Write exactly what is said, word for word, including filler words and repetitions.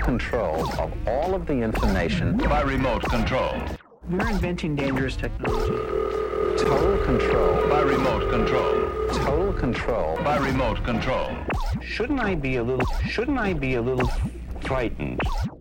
control of all of the information by remote control. We're inventing dangerous technology. Total control by remote control. Total control by remote control. Shouldn't I be a little, shouldn't I be a little frightened?